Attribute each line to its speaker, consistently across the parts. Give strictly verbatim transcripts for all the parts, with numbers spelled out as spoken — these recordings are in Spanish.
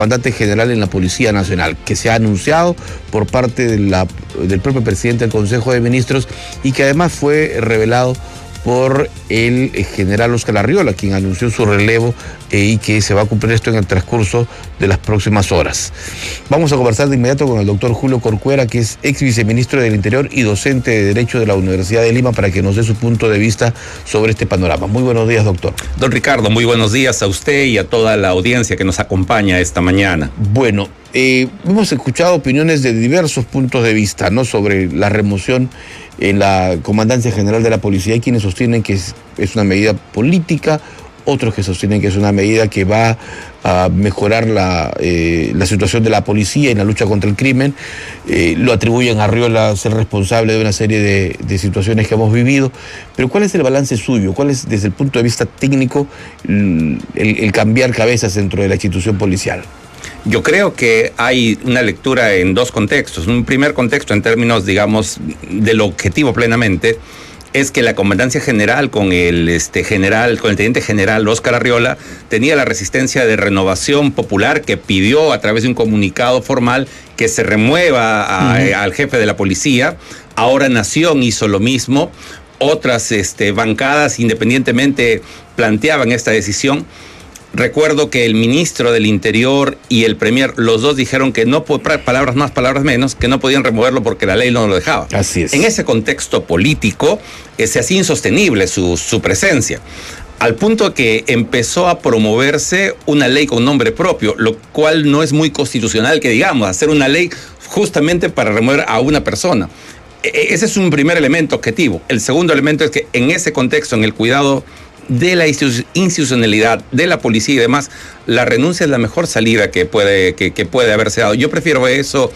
Speaker 1: comandante general en la Policía Nacional, que se ha anunciado por parte de la, del propio presidente del Consejo de Ministros y que además fue revelado por el general Óscar Arriola, quien anunció su relevo eh, y que se va a cumplir esto en el transcurso de las próximas horas. Vamos a conversar de inmediato con el doctor Julio Corcuera, que es ex viceministro del Interior y docente de Derecho de la Universidad de Lima, para que nos dé su punto de vista sobre este panorama. Muy buenos días, doctor.
Speaker 2: Don Ricardo, muy buenos días a usted y a toda la audiencia que nos acompaña esta mañana.
Speaker 1: Bueno, eh, hemos escuchado opiniones de diversos puntos de vista, ¿no?, sobre la remoción en la Comandancia General de la Policía. Hay quienes sostienen que es, es una medida política, otros que sostienen que es una medida que va a mejorar la, eh, la situación de la policía en la lucha contra el crimen. Eh, lo atribuyen a Arriola a ser responsable de una serie de, de situaciones que hemos vivido. Pero ¿cuál es el balance suyo? ¿Cuál es, desde el punto de vista técnico, el, el cambiar cabezas dentro de la institución policial?
Speaker 2: Yo creo que hay una lectura en dos contextos. Un primer contexto, en términos, digamos, del objetivo plenamente, es que la Comandancia General con el este general, con el teniente general Óscar Arriola, tenía la resistencia de Renovación Popular, que pidió a través de un comunicado formal que se remueva a, uh-huh. al jefe de la policía. Ahora Nación hizo lo mismo. Otras este, bancadas independientemente planteaban esta decisión. Recuerdo que el ministro del Interior y el premier, los dos dijeron que no, palabras más, palabras menos, que no podían removerlo porque la ley no lo dejaba.
Speaker 1: Así es.
Speaker 2: En ese contexto político, eh, se hacía insostenible su, su presencia, al punto que empezó a promoverse una ley con nombre propio, lo cual no es muy constitucional, que digamos, hacer una ley justamente para remover a una persona. Ese es un primer elemento objetivo. El segundo elemento es que en ese contexto, en el cuidado de la institucionalidad, de la policía y demás, la renuncia es la mejor salida que puede, que, que puede haberse dado. Yo prefiero eso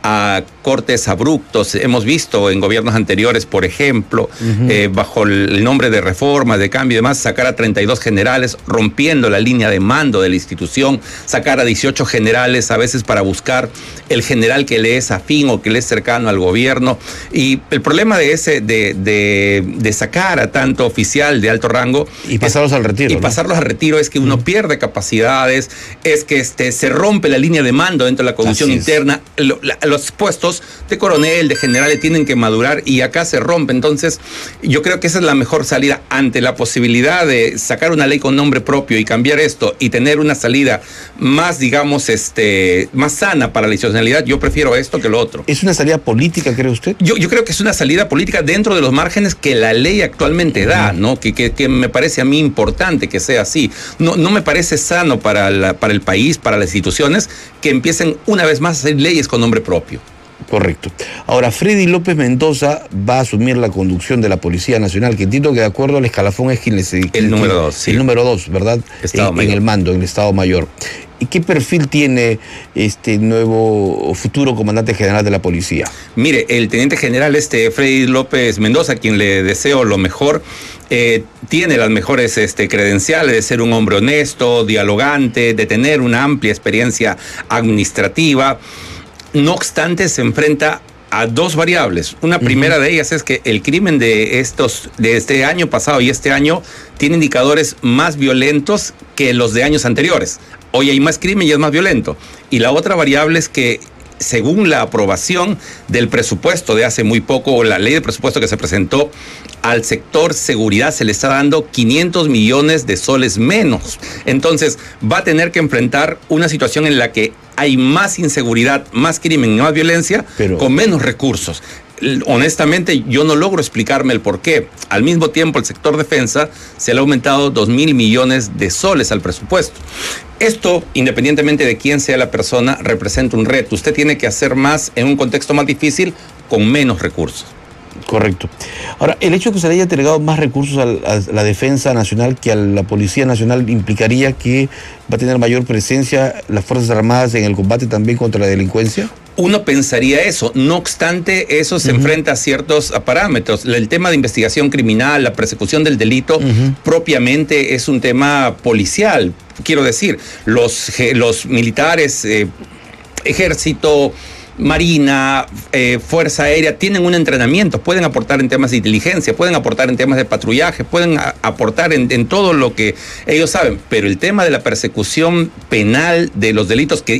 Speaker 2: a cortes abruptos. Hemos visto en gobiernos anteriores, por ejemplo, uh-huh. eh, bajo el nombre de reforma, de cambio y demás, sacar a treinta y dos generales, rompiendo la línea de mando de la institución, sacar a dieciocho generales, a veces para buscar el general que le es afín o que le es cercano al gobierno. Y el problema de ese, de, de, de sacar a tanto oficial de alto rango
Speaker 1: y pasarlos
Speaker 2: es,
Speaker 1: al retiro.
Speaker 2: Y
Speaker 1: ¿no?
Speaker 2: pasarlos al retiro es que uno uh-huh. pierde capacidades, es que este, se rompe la línea de mando dentro de la conducción interna. Lo, la, los puestos de coronel, de generales tienen que madurar y acá se rompe. Entonces, yo creo que esa es la mejor salida ante la posibilidad de sacar una ley con nombre propio y cambiar esto y tener una salida más, digamos, este, más sana para la institucionalidad. Yo prefiero esto que lo otro.
Speaker 1: ¿Es una salida política, cree usted?
Speaker 2: Yo, yo creo que es una salida política dentro de los márgenes que la ley actualmente da, ¿no? Que, que, que me parece a mí importante que sea así. No, no me parece sano para, la, para el país, para las instituciones, que empiecen una vez más a hacer leyes con nombre propio.
Speaker 1: Correcto. Ahora, Freddy López Mendoza va a asumir la conducción de la Policía Nacional, que entiendo que de acuerdo al escalafón es quien les...
Speaker 2: El
Speaker 1: quien,
Speaker 2: número dos, sí.
Speaker 1: El número dos, ¿verdad? En, en el mando, en el Estado Mayor. ¿Y qué perfil tiene este nuevo o futuro comandante general de la policía?
Speaker 2: Mire, el teniente general este Freddy López Mendoza, a quien le deseo lo mejor, eh, tiene las mejores este, credenciales de ser un hombre honesto, dialogante, de tener una amplia experiencia administrativa. No obstante, se enfrenta a dos variables. Una primera uh-huh. de ellas es que el crimen de estos, de este año pasado y este año tiene indicadores más violentos que los de años anteriores. Hoy hay más crimen y es más violento. Y la otra variable es que, según la aprobación del presupuesto de hace muy poco, o la ley de presupuesto que se presentó, al sector seguridad se le está dando quinientos millones de soles menos. Entonces, va a tener que enfrentar una situación en la que hay más inseguridad, más crimen y más violencia, pero con menos recursos. Honestamente, yo no logro explicarme el por qué. Al mismo tiempo, el sector defensa se le ha aumentado dos mil millones de soles al presupuesto. Esto, independientemente de quién sea la persona, representa un reto. Usted tiene que hacer más en un contexto más difícil con menos recursos.
Speaker 1: Correcto. Ahora, el hecho de que se le haya entregado más recursos a la Defensa Nacional que a la Policía Nacional implicaría que va a tener mayor presencia las Fuerzas Armadas en el combate también contra la delincuencia.
Speaker 2: Uno pensaría eso. No obstante, eso se uh-huh. enfrenta a ciertos parámetros. El tema de investigación criminal, la persecución del delito, uh-huh. propiamente es un tema policial. Quiero decir, los, los militares, eh, ejército, Marina, eh, Fuerza Aérea, tienen un entrenamiento, pueden aportar en temas de inteligencia, pueden aportar en temas de patrullaje, pueden a, aportar en, en todo lo que ellos saben, pero el tema de la persecución penal de los delitos que